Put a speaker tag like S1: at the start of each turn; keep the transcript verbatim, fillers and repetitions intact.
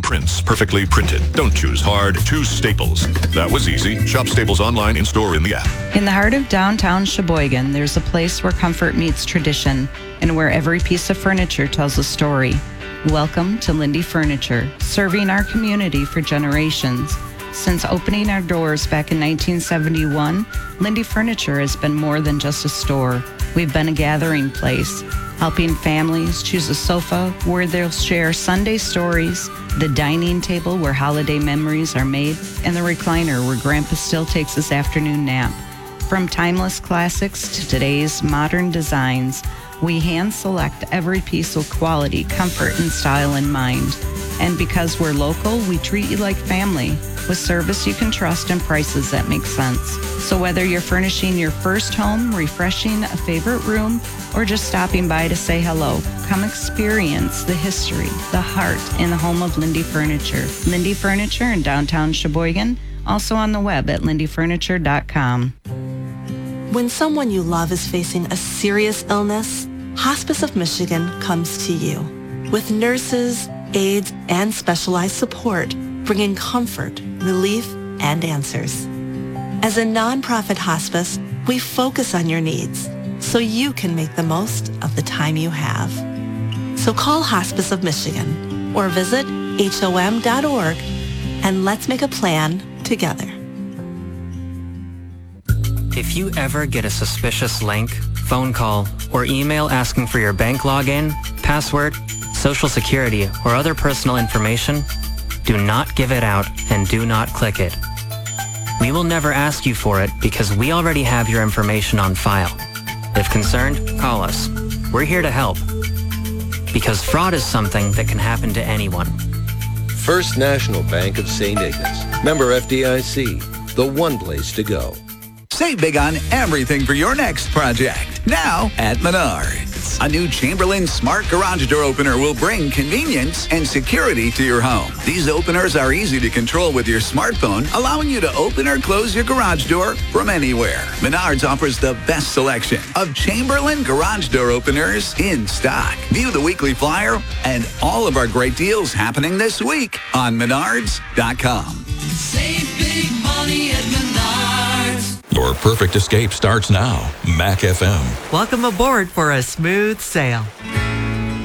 S1: prints, perfectly printed. Don't choose hard, choose Staples. That was easy. Shop Staples online, in-store, in the app.
S2: In the heart of downtown Sheboygan, there's a place where comfort meets tradition and where every piece of furniture tells a story. Welcome to Lindy Furniture, serving our community for generations. Since opening our doors back in nineteen seventy-one, Lindy Furniture has been more than just a store. We've been a gathering place, helping families choose a sofa where they'll share Sunday stories, the dining table where holiday memories are made, and the recliner where Grandpa still takes his afternoon nap. From timeless classics to today's modern designs, we hand select every piece with quality, comfort, and style in mind. And because we're local, we treat you like family, with service you can trust and prices that make sense. So whether you're furnishing your first home, refreshing a favorite room, or just stopping by to say hello, come experience the history, the heart, and the home of Lindy Furniture. Lindy Furniture in downtown Sheboygan, also on the web at lindy furniture dot com.
S3: When someone you love is facing a serious illness, Hospice of Michigan comes to you with nurses, aides, and specialized support, bringing comfort, relief, and answers. As a nonprofit hospice, we focus on your needs so you can make the most of the time you have. So call Hospice of Michigan or visit H O M dot org and let's make a plan together.
S4: If you ever get a suspicious link, phone call, or email asking for your bank login, password, social security, or other personal information, do not give it out and do not click it. We will never ask you for it because we already have your information on file. If concerned, call us. We're here to help. Because fraud is something that can happen to anyone.
S5: First National Bank of Saint Ignace. Member F D I C. The one place to go.
S6: Save big on everything for your next project. Now at Menards. A new Chamberlain Smart Garage Door Opener will bring convenience and security to your home. These openers are easy to control with your smartphone, allowing you to open or close your garage door from anywhere. Menards offers the best selection of Chamberlain Garage Door Openers in stock. View the weekly flyer and all of our great deals happening this week on menards dot com.
S7: Save big money at Menards.
S1: Your perfect escape starts now. Mac F M.
S8: Welcome aboard for a smooth sail.